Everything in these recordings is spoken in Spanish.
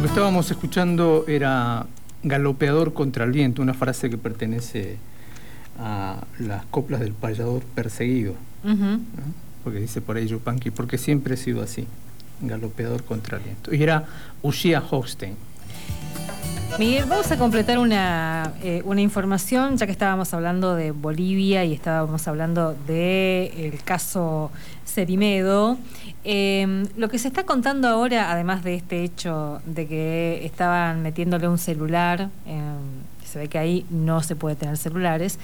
que estábamos escuchando era Galopeador contra el viento, una frase que pertenece a las coplas del payador perseguido, ¿no? Porque dice por ahí Yupanqui, porque siempre he sido así, galopeador contra el viento. Y era Ushia Hochstein. Miguel, vamos a completar una información, ya que estábamos hablando de Bolivia y estábamos hablando del caso Cerimedo. Lo que se está contando ahora, además de este hecho de que estaban metiéndole un celular, se ve que ahí no se puede tener celulares,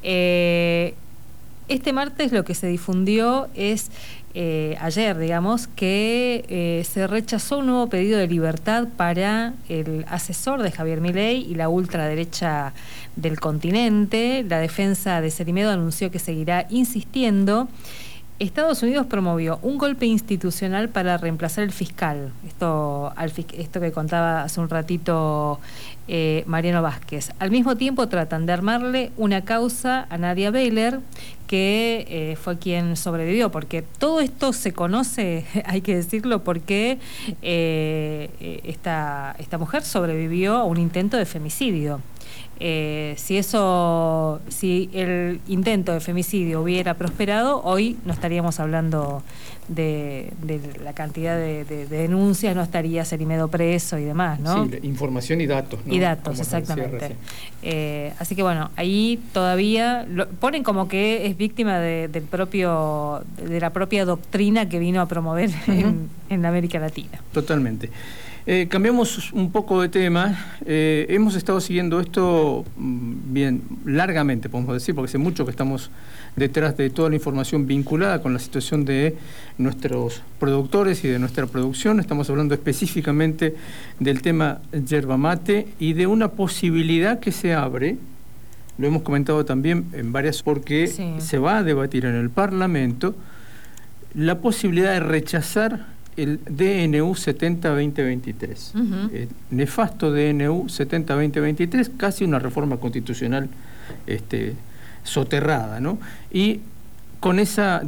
este martes lo que se difundió es, ayer digamos, que se rechazó un nuevo pedido de libertad para el asesor de Javier Milei y la ultraderecha del continente. La defensa de Cerimedo anunció que seguirá insistiendo. Estados Unidos promovió un golpe institucional para reemplazar al fiscal. Esto que contaba hace un ratito Mariano Vázquez. Al mismo tiempo tratan de armarle una causa a Nadia Beller, que fue quien sobrevivió, porque todo esto se conoce, hay que decirlo, porque esta mujer sobrevivió a un intento de femicidio. Si el intento de femicidio hubiera prosperado, hoy no estaríamos hablando de la cantidad de denuncias, no estaría Cerimedo preso y demás, ¿no? Sí, información y datos, ¿no? Y datos, exactamente. Así que bueno, ahí todavía ponen como que es víctima de la propia doctrina que vino a promover en América Latina. Totalmente. Cambiamos un poco de tema. Hemos estado siguiendo esto bien largamente, podemos decir, porque hace mucho que estamos detrás de toda la información vinculada con la situación de nuestros productores y de nuestra producción. Estamos hablando específicamente del tema yerba mate y de una posibilidad que se abre, lo hemos comentado también en varias, porque se va a debatir en el Parlamento la posibilidad de rechazar el DNU 70-2023, el nefasto DNU 70-2023, casi una reforma constitucional soterrada, ¿no? Y con esa